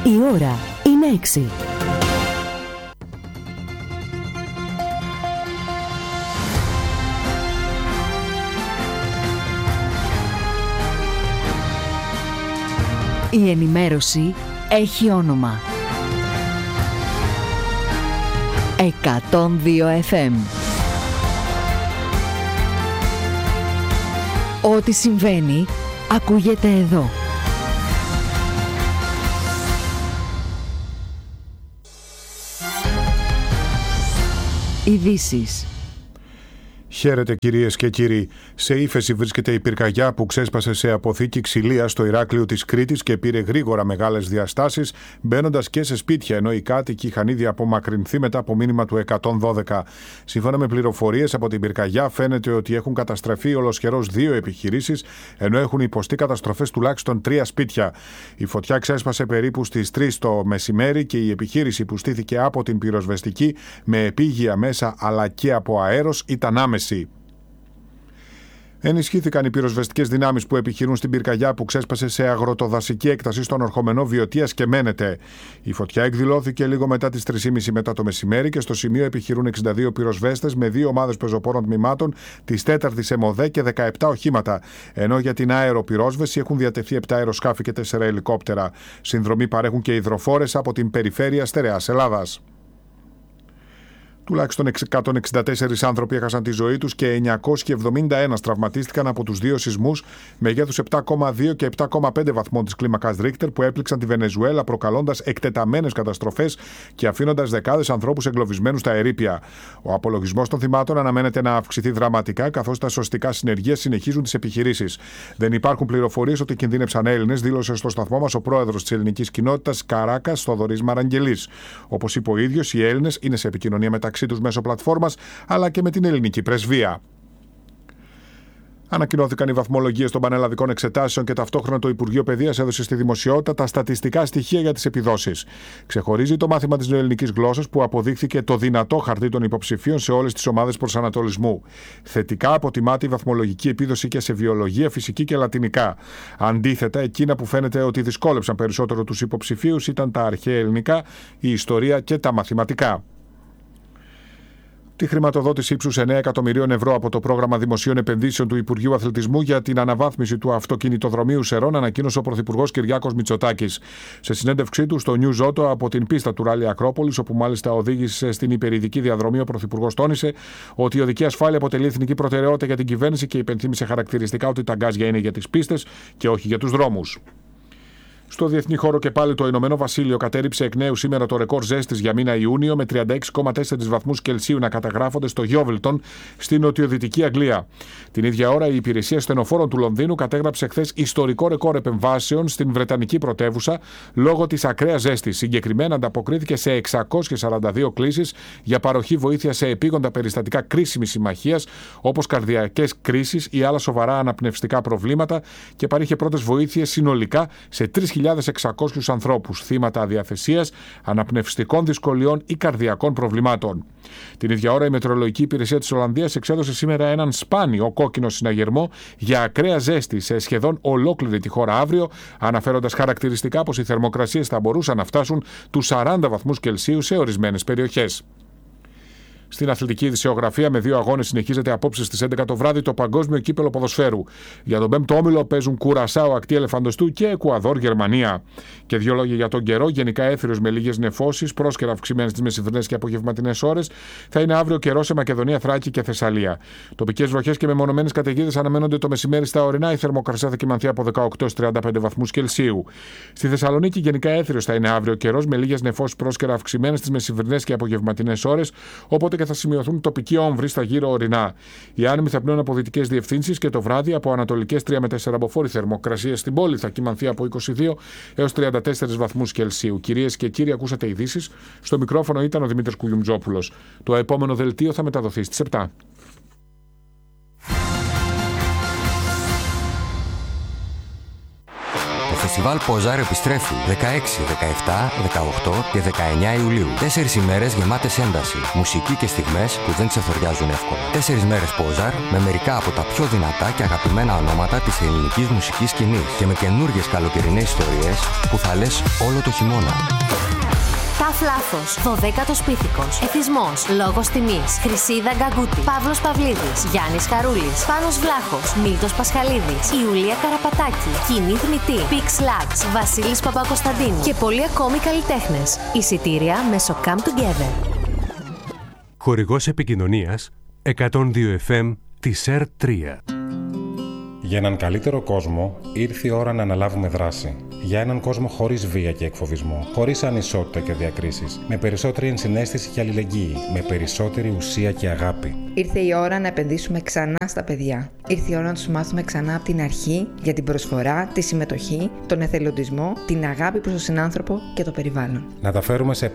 Η ώρα είναι 6. Η ενημέρωση έχει όνομα. 102 FM. Ό,τι συμβαίνει, ακούγεται εδώ. Ειδήσεις. Χαίρετε κυρίες και κύριοι. Σε ύφεση βρίσκεται η πυρκαγιά που ξέσπασε σε αποθήκη ξυλίας στο Ηράκλειο της Κρήτης και πήρε γρήγορα μεγάλες διαστάσεις, μπαίνοντας και σε σπίτια, ενώ οι κάτοικοι είχαν ήδη απομακρυνθεί μετά από μήνυμα του 112. Σύμφωνα με πληροφορίες από την πυρκαγιά, φαίνεται ότι έχουν καταστραφεί ολοσχερώς 2 επιχειρήσεις, ενώ έχουν υποστεί καταστροφές τουλάχιστον 3 σπίτια. Η φωτιά ξέσπασε περίπου στις 3 το μεσημέρι και η επιχείρηση που στήθηκε από την πυροσβεστική με επίγεια μέσα αλλά και από αέρος ήταν άμεση. Ενισχύθηκαν οι πυροσβεστικές δυνάμεις που επιχειρούν στην πυρκαγιά που ξέσπασε σε αγροτοδασική έκταση στον ορχομενό Βιωτίας και Μένεται. Η φωτιά εκδηλώθηκε λίγο μετά τις 3.30 μετά το μεσημέρι και στο σημείο επιχειρούν 62 πυροσβέστες με 2 ομάδες πεζοπόρων τμήματων της 4ης ΕΜΟΔΕ και 17 οχήματα. Ενώ για την αεροπυρόσβεση έχουν διατεθεί 7 αεροσκάφη και 4 ελικόπτερα. Συνδρομή παρέχουν και υδροφόρες από την περιφέρεια Στερεάς Ελλάδας. Τουλάχιστον 164 άνθρωποι έχασαν τη ζωή τους και 971 τραυματίστηκαν από τους 2 σεισμούς μεγέθους 7,2 και 7,5 βαθμών της κλίμακας Ρίχτερ που έπληξαν τη Βενεζουέλα, προκαλώντας εκτεταμένες καταστροφές και αφήνοντας δεκάδες ανθρώπους εγκλωβισμένους στα ερείπια. Ο απολογισμός των θυμάτων αναμένεται να αυξηθεί δραματικά, καθώς τα σωστικά συνεργεία συνεχίζουν τις επιχειρήσεις. Δεν υπάρχουν πληροφορίες ότι κινδύνεψαν Έλληνες, δήλωσε στο σταθμό μας ο πρόεδρος της ελληνικής κοινότητας Καράκας, Θοδωρής Μαραγγελής. Όπως είπε ο ίδιος, οι Έλληνες είναι σε επικοινωνία μεταξύ τους μέσω πλατφόρμας αλλά και με την ελληνική πρεσβεία. Ανακοινώθηκαν οι βαθμολογίες των πανελλαδικών εξετάσεων και ταυτόχρονα το Υπουργείο Παιδείας έδωσε στη δημοσιότητα τα στατιστικά στοιχεία για τις επιδόσεις. Ξεχωρίζει το μάθημα της νεοελληνικής γλώσσας που αποδείχθηκε το δυνατό χαρτί των υποψηφίων σε όλες τις ομάδες προσανατολισμού. Θετικά αποτιμάται η βαθμολογική επίδοση και σε βιολογία, φυσική και λατινικά. Αντίθετα, εκείνα που φαίνεται ότι δυσκόλεψαν περισσότερο τους υποψηφίους ήταν τα αρχαία ελληνικά, η ιστορία και τα μαθηματικά. Τη χρηματοδότηση ύψους 9 εκατομμυρίων ευρώ από το πρόγραμμα δημοσίων επενδύσεων του Υπουργείου Αθλητισμού για την αναβάθμιση του αυτοκινητοδρομίου Σερών ανακοίνωσε ο Πρωθυπουργός Κυριάκος Μητσοτάκης. Σε συνέντευξή του στο Νιου Ζότο από την πίστα του Ράλι Ακρόπολης, όπου μάλιστα οδήγησε στην υπερειδική διαδρομή, ο Πρωθυπουργός τόνισε ότι η οδική ασφάλεια αποτελεί εθνική προτεραιότητα για την κυβέρνηση και υπενθύμησε χαρακτηριστικά ότι τα γκάζια είναι για τις πίστες και όχι για τους δρόμους. Στο διεθνή χώρο και πάλι το Ηνωμένο Βασίλειο κατέριψε εκ νέου σήμερα το ρεκόρ ζέστης για μήνα Ιούνιο με 36,4 βαθμούς Κελσίου να καταγράφονται στο Γιόβιλτον στην νοτιοδυτική Αγγλία. Την ίδια ώρα η υπηρεσία στενοφόρων του Λονδίνου κατέγραψε χθες ιστορικό ρεκόρ επεμβάσεων στην Βρετανική πρωτεύουσα λόγω της ακραίας ζέστης. Συγκεκριμένα ανταποκρίθηκε σε 642 κλήσεις για παροχή βοήθεια σε επίγοντα περιστατικά κρίσιμης συμμαχίας όπως καρδιακές κρίσεις ή άλλα σοβαρά αναπνευστικά προβλήματα και παρήχε πρώτες βοήθειες συνολικά σε 3.600 ανθρώπους, θύματα αδιαθεσίας, αναπνευστικών δυσκολιών ή καρδιακών προβλημάτων. Την ίδια ώρα η Μετεωρολογική Υπηρεσία της Ολλανδίας εξέδωσε σήμερα έναν σπάνιο κόκκινο συναγερμό για ακραία ζέστη σε σχεδόν ολόκληρη τη χώρα αύριο, αναφέροντας χαρακτηριστικά πως οι θερμοκρασίες θα μπορούσαν να φτάσουν τους 40 βαθμούς Κελσίου σε ορισμένες περιοχές. Στην αθλητική ειδησιογραφία με 2 αγώνες συνεχίζεται απόψε στις 11 το βράδυ το Παγκόσμιο Κύπελλο Ποδοσφαίρου. Για τον 5ο όμιλο παίζουν Κουρασάο, Ακτή Ελεφαντοστού και Εκουαδόρ, Γερμανία. Και 2 λόγια για τον καιρό, γενικά έθριος με λίγες νεφώσεις, πρόσκαιρα αυξημένες τις μεσημβρινές και απογευματινές ώρες. Θα είναι αύριο καιρό σε Μακεδονία, Θράκη και Θεσσαλία. Τοπικές βροχές και μεμονωμένες καταιγίδες αναμένονται το μεσημέρι στα ορεινά. Η θερμοκρασία θα κυμανθεί από 18-35 βαθμούς Κελσίου. Στη Θεσσαλονίκη γενικά έθριος θα είναι αύριο καιρός με λίγες νεφώσεις πρόσκαιρα αυξημένες τις μεσημβρινές και απογευματινές ώρες, οπότε και θα σημειωθούν τοπικοί όμβροι στα γύρω ορεινά. Οι άνεμοι θα πνέουν από δυτικές διευθύνσεις και το βράδυ από ανατολικές 3 με 4 μποφόρ. Η θερμοκρασία στην πόλη θα κυμανθεί από 22 έως 34 βαθμούς Κελσίου. Κυρίες και κύριοι, ακούσατε ειδήσεις. Στο μικρόφωνο ήταν ο Δημήτρης Κουγιουμτζόπουλος. Το επόμενο δελτίο θα μεταδοθεί στις 7. Το φεστιβάλ Πόζαρ επιστρέφει 16, 17, 18 και 19 Ιουλίου. 4 ημέρες γεμάτες ένταση, μουσική και στιγμές που δεν ξεθοριάζουν εύκολα. 4 μέρες Πόζαρ με μερικά από τα πιο δυνατά και αγαπημένα ονόματα της ελληνικής μουσικής σκηνής και με καινούργιες καλοκαιρινές ιστορίες που θα λες όλο το χειμώνα. Ταφ Λάθος, 12ος Πίθηκος, Εθισμός, Λόγος Τιμής, Χρυσίδα Γκαγκούτη, Παύλος Παυλίδης, Γιάννης Χαρούλης, Πάνος Βλάχος, Μίλτος Πασχαλίδης, Ιουλία Καραπατάκη, Κινή Θνητή, Πίξ Λάξ, Βασίλης Παπακοσταντίνου και πολλοί ακόμη καλλιτέχνες. Εισιτήρια μέσω Come Together. Χορηγός επικοινωνίας 102 FM της ΕΡΤ3. Για έναν καλύτερο κόσμο, ήρθε η ώρα να αναλάβουμε δράση. Για έναν κόσμο χωρίς βία και εκφοβισμό, χωρίς ανισότητα και διακρίσεις, με περισσότερη ενσυναίσθηση και αλληλεγγύη, με περισσότερη ουσία και αγάπη. Ήρθε η ώρα να επενδύσουμε ξανά στα παιδιά. Ήρθε η ώρα να τους μάθουμε ξανά από την αρχή για την προσφορά, τη συμμετοχή, τον εθελοντισμό, την αγάπη προς τον συνάνθρωπο και το περιβάλλον. Να τα φέρουμε σε